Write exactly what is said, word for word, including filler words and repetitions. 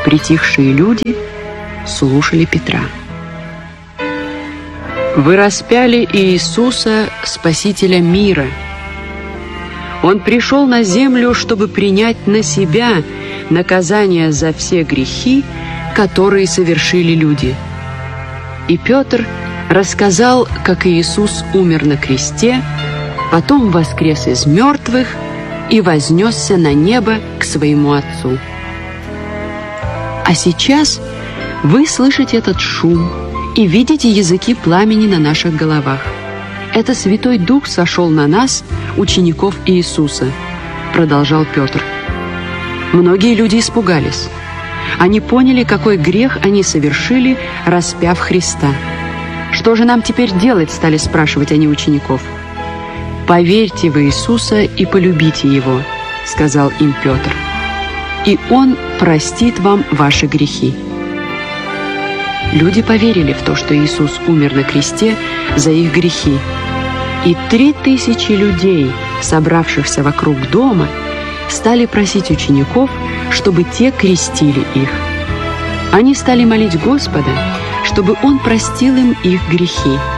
Притихшие люди слушали Петра. Вы распяли Иисуса, Спасителя мира. Он пришел на землю, чтобы принять на себя наказание за все грехи, которые совершили люди. И Петр рассказал, как Иисус умер на кресте, потом воскрес из мертвых и вознесся на небо к своему Отцу. А сейчас вы слышите этот шум и видите языки пламени на наших головах. Это Святой Дух сошел на нас, учеников Иисуса, продолжал Петр. Многие люди испугались. Они поняли, какой грех они совершили, распяв Христа. «Что же нам теперь делать?» — стали спрашивать они учеников. «Поверьте в Иисуса и полюбите Его», — сказал им Петр. «И Он простит вам ваши грехи». Люди поверили в то, что Иисус умер на кресте за их грехи. И три тысячи людей, собравшихся вокруг дома, стали просить учеников, чтобы те крестили их. Они стали молить Господа, чтобы Он простил им их грехи.